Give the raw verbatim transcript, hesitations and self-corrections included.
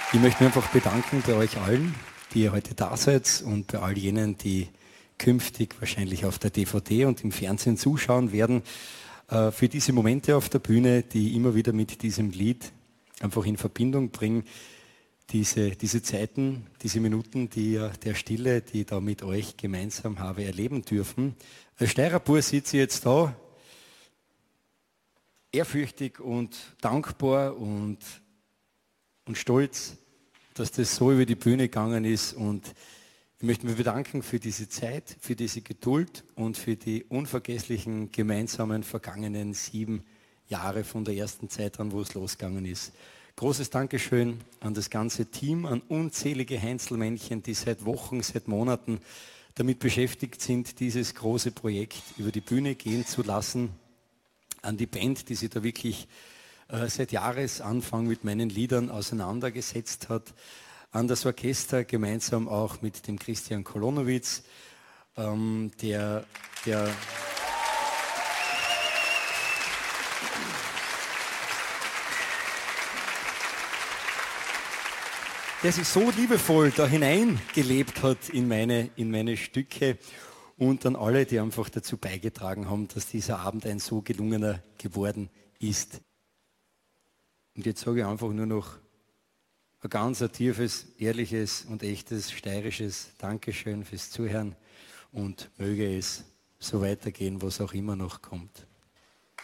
Ich möchte mich einfach bedanken bei euch allen, die ihr heute da seid und bei all jenen, die künftig wahrscheinlich auf der D V D und im Fernsehen zuschauen werden, äh, für diese Momente auf der Bühne, die immer wieder mit diesem Lied einfach in Verbindung bringen. Diese, diese Zeiten, diese Minuten, die äh, der Stille, die ich da mit euch gemeinsam habe erleben dürfen. Als Steirer Bub sitze ich jetzt da, ehrfürchtig und dankbar und, und stolz, dass das so über die Bühne gegangen ist. Und ich möchte mich bedanken für diese Zeit, für diese Geduld und für die unvergesslichen gemeinsamen vergangenen sieben Jahre von der ersten Zeit an, wo es losgegangen ist. Großes Dankeschön an das ganze Team, an unzählige Heinzelmännchen, die seit Wochen, seit Monaten damit beschäftigt sind, dieses große Projekt über die Bühne gehen zu lassen. An die Band, die sich da wirklich äh, seit Jahresanfang mit meinen Liedern auseinandergesetzt hat. An das Orchester, gemeinsam auch mit dem Christian Kolonowitz, ähm, der... der der sich so liebevoll da hineingelebt hat in meine, in meine Stücke, und an alle, die einfach dazu beigetragen haben, dass dieser Abend ein so gelungener geworden ist. Und jetzt sage ich einfach nur noch ein ganz ein tiefes, ehrliches und echtes steirisches Dankeschön fürs Zuhören und möge es so weitergehen, was auch immer noch kommt.